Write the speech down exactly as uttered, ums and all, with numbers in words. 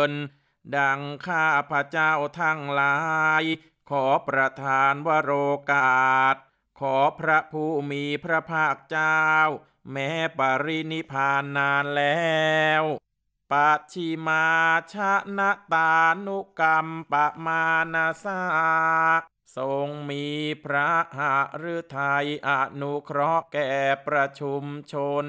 ญดังข้าพระเจ้าทั้งหลายขอประทานวโรกาสขอพระผู้มีพระภาคเจ้าแม้ปรินิพพานนานแล้วปัจฉิมาชนะตานุกรรมปมานาสาทรงมีพระหฤทัยอนุเคราะห์แก่ประชุมชน